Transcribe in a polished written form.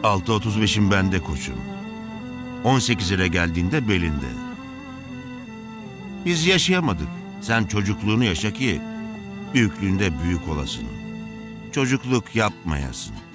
6.35'im bende koçum. 18'e geldiğinde belinde. Biz yaşayamadık. Sen çocukluğunu yaşa ki büyüklüğünde büyük olasın. Çocukluk yapmayasın.